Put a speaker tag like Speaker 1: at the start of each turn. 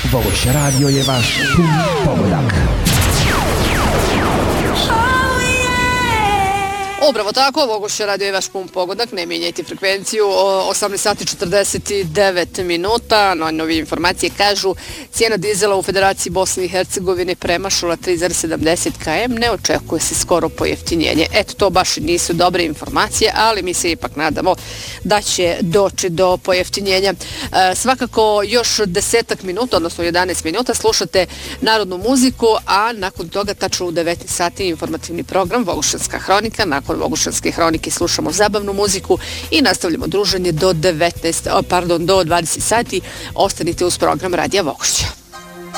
Speaker 1: Vogoš radio je vaš pogodak.
Speaker 2: Upravo tako, Vogoš radio je vaš pun pogodak, ne mijenjajte frekvenciju, 18 sati 49 minuta, najnovije informacije kažu cijena dizela u Federaciji Bosne i Hercegovine premašila 3,70 km, ne očekuje se skoro pojeftinjenje. Eto, to baš nisu dobre informacije, ali mi se ipak nadamo da će doći do pojeftinjenja. Svakako još 10 minuta, odnosno 11 minuta, slušate narodnu muziku, a nakon toga tačno u 19 sati informativni program Vogošanska hronika. Nakon Vogošanske hronike slušamo zabavnu muziku i nastavljamo druženje do 20 sati. Ostanite uz program Radija Vogošća.